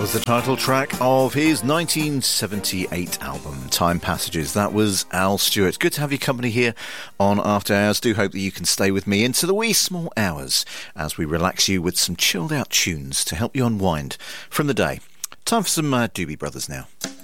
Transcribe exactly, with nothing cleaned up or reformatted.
was the title track of his nineteen seventy-eight album, Time Passages. That was Al Stewart. Good to have your company here on After Hours. Do hope that you can stay with me into the wee small hours as we relax you with some chilled out tunes to help you unwind from the day. Time for some uh, Doobie Brothers now.